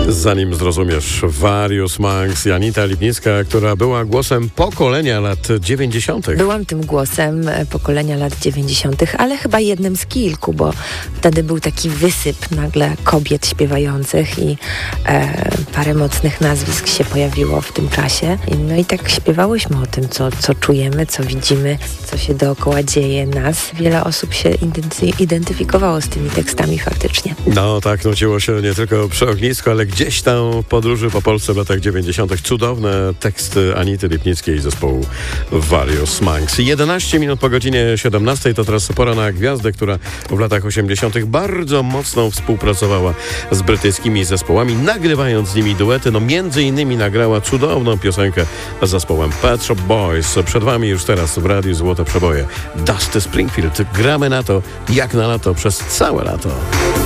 Zanim zrozumiesz, Various Monks i Anita Lipnicka, która była głosem pokolenia lat 90. Byłam tym głosem pokolenia lat 90., ale chyba jednym z kilku, bo wtedy był taki wysyp nagle kobiet śpiewających i parę mocnych nazwisk się pojawiło w tym czasie. No i tak śpiewałyśmy o tym, co czujemy, co widzimy, co się dookoła dzieje nas. Wiele osób się identyfikowało z tymi tekstami faktycznie. No tak, nuciło się nie tylko przy ognisku, ale gdzieś tam w podróży po Polsce w latach 90. Cudowne teksty Anity Lipnickiej i zespołu Various Monks. 11 minut po godzinie 17 to teraz pora na gwiazdę, która w latach 80. bardzo mocno współpracowała z brytyjskimi zespołami, nagrywając z nimi duety. No między innymi nagrała cudowną piosenkę z zespołem Pet Shop Boys. Przed wami już teraz w Radiu Złote Przeboje Dusty Springfield. Gramy na to jak na lato przez całe lato.